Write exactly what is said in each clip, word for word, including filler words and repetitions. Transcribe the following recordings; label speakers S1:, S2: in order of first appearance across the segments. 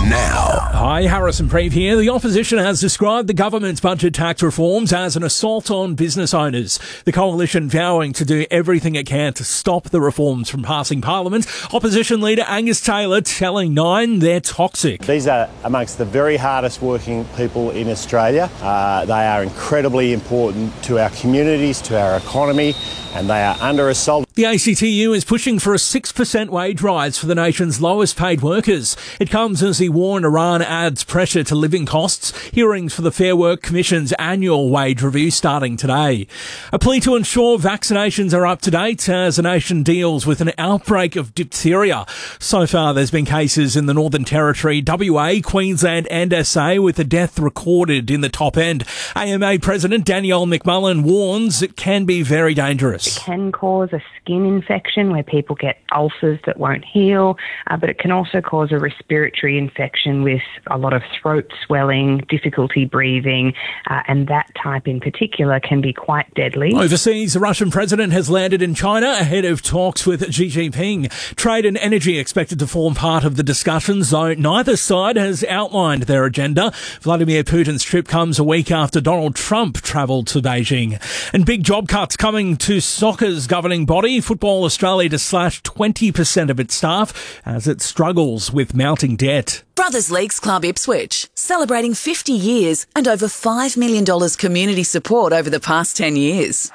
S1: now.
S2: Hi, Harrison Preeve here. The opposition has described the government's budget tax reforms as an assault on business owners. The coalition vowing to do everything it can to stop the reforms from passing Parliament. Opposition leader Angus Taylor telling Nine they're toxic.
S3: These are amongst the very hardest working people in Australia. Uh, they are incredibly important to our communities, to our economy, and they are under assault.
S2: The A C T U is pushing for a six percent wage rise for the nation's lowest paid workers. It comes as the war in Iran adds pressure to living costs. Hearings for the Fair Work Commission's annual wage review starting today. A plea to ensure vaccinations are up to date as the nation deals with an outbreak of diphtheria. So far, there's been cases in the Northern Territory, W A, Queensland and S A, with a death recorded in the top end. A M A President Danielle McMullen warns it can be very dangerous.
S4: It can cause a skin infection where people get ulcers that won't heal, uh, but it can also cause a respiratory infection with a lot of throat swelling, difficulty breathing, uh, and that type in particular can be quite deadly.
S2: Overseas, the Russian president has landed in China ahead of talks with Xi Jinping. Trade and energy expected to form part of the discussions, though neither side has outlined their agenda. Vladimir Putin's trip comes a week after Donald Trump travelled to Beijing. And big job cuts coming to soccer's governing body, Football Australia, to slash twenty percent of its staff as it struggles with mounting debt.
S5: Brothers Leagues Club Ipswich, celebrating fifty years and over five million dollars community support over the past ten years.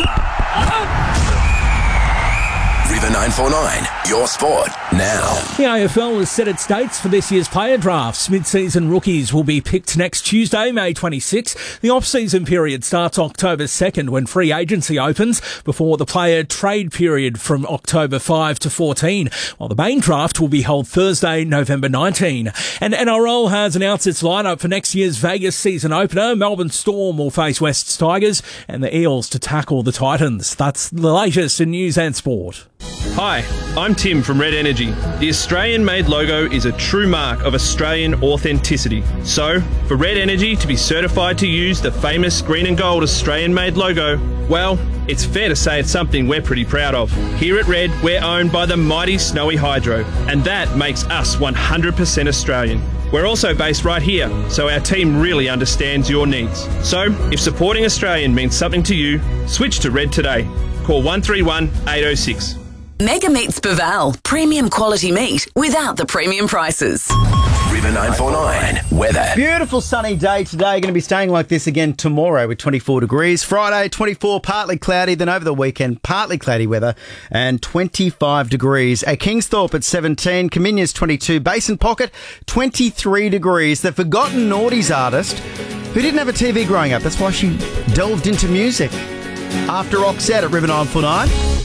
S1: River nine four nine, your sport now.
S2: The A F L has set its dates for this year's player drafts. Mid-season rookies will be picked next Tuesday, May twenty-sixth. The off-season period starts October second when free agency opens, before the player trade period from October fifth to fourteen, while the main draft will be held Thursday, November nineteenth. And N R L has announced its lineup for next year's Vegas season opener. Melbourne Storm will face Wests Tigers and the Eels to tackle the Titans. That's the latest in news and sport.
S6: Hi, I'm Tim from Red Energy. The Australian-made logo is a true mark of Australian authenticity. So, for Red Energy to be certified to use the famous green and gold Australian-made logo, well, it's fair to say it's something we're pretty proud of. Here at Red, we're owned by the mighty Snowy Hydro, and that makes us one hundred percent Australian. We're also based right here, so our team really understands your needs. So, if supporting Australian means something to you, switch to Red today. Call one three one, eight oh six.
S5: Mega Meats Baval, premium quality meat without the premium prices.
S1: River nine four nine, weather.
S7: Beautiful sunny day today. Going to be staying like this again tomorrow with twenty-four degrees. Friday, twenty-four, partly cloudy. Then over the weekend, partly cloudy weather and twenty-five degrees. At Kingsthorpe at seventeen, Cominia's twenty-two, Basin Pocket, twenty-three degrees. The Forgotten Naughties artist who didn't have a T V growing up. That's why she delved into music. After Roxette at River nine four nine.